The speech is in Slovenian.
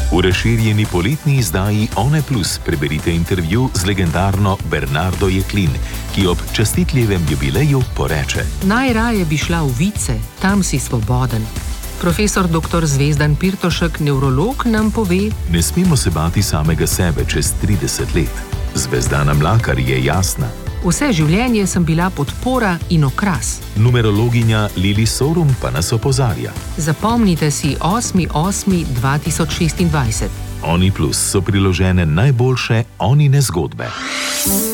V razširjeni poletni izdaji One Plus preberite intervju z legendarno Bernardo Jeklin, ki ob častitljivem jubileju poreče: Najraje bi šla v Vice, tam si svoboden. Profesor dr. Zvezdan Pirtošek, nevrolog, nam pove: Ne smemo se bati samega sebe čez 30 let. Zvezdana Mlakar je jasna. Vse življenje sem bila podpora in okras. Numerologinja Lili Sorum pa nas opozarja. Zapomnite si 8.8.2026. Oni Plus so priložene najboljše Onine zgodbe.